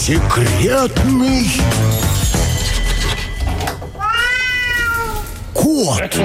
Секретный кот.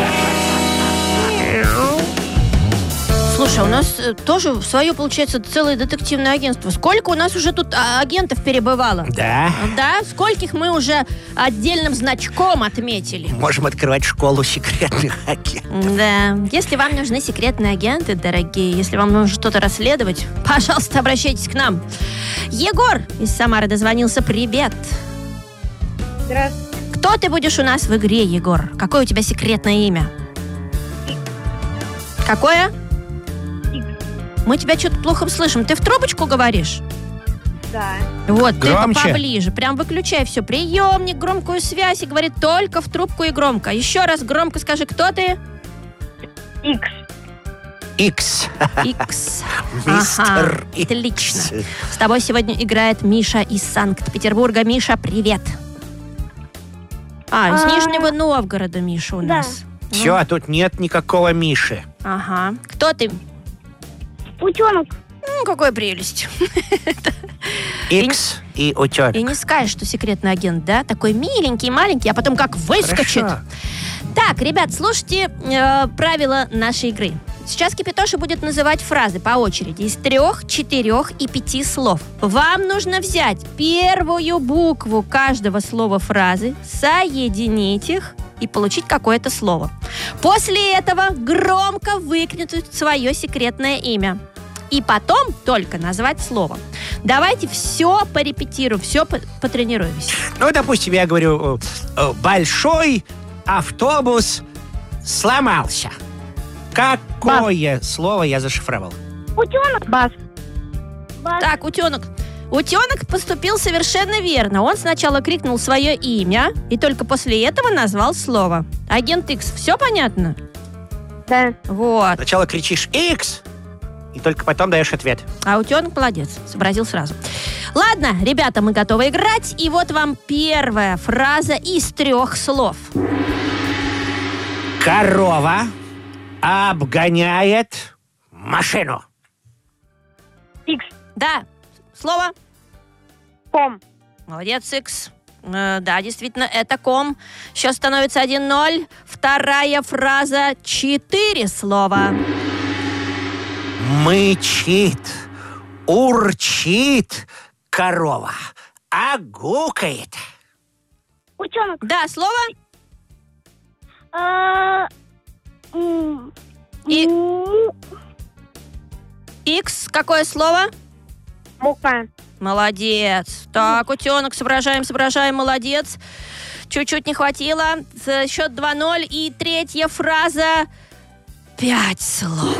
Слушай, у нас тоже свое, получается, целое детективное агентство. Сколько у нас уже тут агентов перебывало? Да. Да? Скольких мы уже отдельным значком отметили? Можем открывать школу секретных агентов. Да. Если вам нужны секретные агенты, дорогие, если вам нужно что-то расследовать, пожалуйста, обращайтесь к нам. Егор из Самары дозвонился. Привет. Здравствуйте. Кто ты будешь у нас в игре, Егор? Какое у тебя секретное имя? Какое? Мы тебя что-то плохо слышим. Ты в трубочку говоришь? Да. Вот, Громче. ты поближе. Прям выключай все. Приемник, громкую связь и говорит только в трубку и громко. Еще раз громко скажи, кто ты? Икс. Икс. Икс. Мистер Икс. Отлично. С тобой сегодня играет Миша из Санкт-Петербурга. Миша, привет. Из Нижнего Новгорода Миша у Да. нас. Все, тут нет никакого Миши. Ага. Кто ты? Утенок. Какая прелесть. Икс и утенок. И не скажешь, что секретный агент, да? Такой миленький, маленький, а потом как выскочит. Хорошо. Так, ребят, слушайте правила нашей игры. Сейчас Кипятоша будет называть фразы по очереди из 3, 4 и 5 слов. Вам нужно взять первую букву каждого слова фразы, соединить их и получить какое-то слово. После этого громко выкрикнуть свое секретное имя. И потом только назвать слово. Давайте все порепетируем, все потренируемся. Ну, допустим, я говорю, большой автобус сломался. Какое слово я зашифровал? Утенок. Бас. Так, утенок. Утенок поступил совершенно верно. Он сначала крикнул свое имя и только после этого назвал слово. Агент Икс, все понятно? Да. Вот. Сначала кричишь «Икс», и только потом даешь ответ. А утенок молодец, сообразил сразу. Ладно, ребята, мы готовы играть. И вот вам первая фраза из 3 слов. Корова обгоняет машину. Икс. Да, слово. Ком. Молодец, Икс. Да, действительно, это ком. Счет становится 1-0. Вторая фраза, 4 слова. Мычит, урчит корова, а гукает. Утенок. Да, слово. И- Икс, какое слово? Мука. Молодец. Так, утенок, соображаем, молодец. Чуть-чуть не хватило. Счет 2-0. И третья фраза, 5 слов.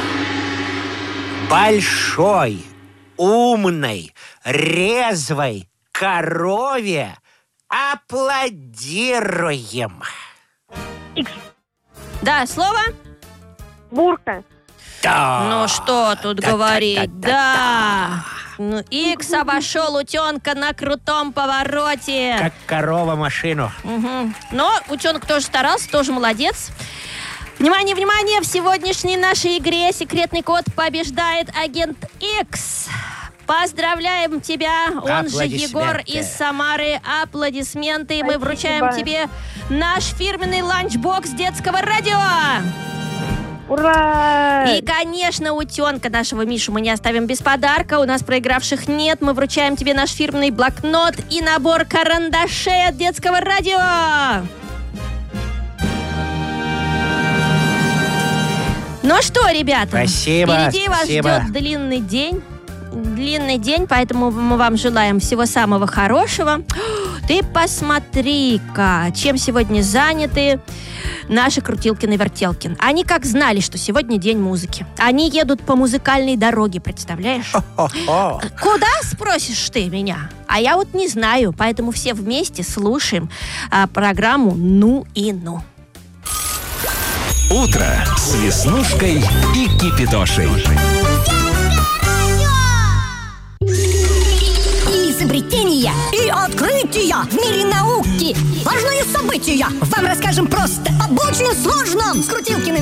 Большой, умной, резвой корове аплодируем. Икс. Да, слово? Бурка. Да. Ну что тут говорить? Да. Ну, Икс обошел утенка на крутом повороте. Как корова машину. Угу. Но утенок тоже старался, тоже молодец. Внимание, внимание! В сегодняшней нашей игре секретный код побеждает агент Икс. Поздравляем тебя, он же Егор из Самары. Аплодисменты. Мы вручаем тебе наш фирменный ланчбокс детского радио. Ура! И, конечно, утенка нашего Мишу мы не оставим без подарка. У нас проигравших нет. Мы вручаем тебе наш фирменный блокнот и набор карандашей от детского радио. Ну что, ребята, Спасибо, впереди вас ждет длинный день, поэтому мы вам желаем всего самого хорошего. Ты посмотри-ка, чем сегодня заняты наши Крутилкины-Вертелкин. Они как знали, что сегодня день музыки. Они едут по музыкальной дороге, представляешь? Куда, спросишь ты меня? А я вот не знаю, поэтому все вместе слушаем программу «Ну и ну». Утро с Веснушкой и Кипятошей. Изобретения и открытия в мире науки. Важные события вам расскажем просто об очень сложном с Крутилкиным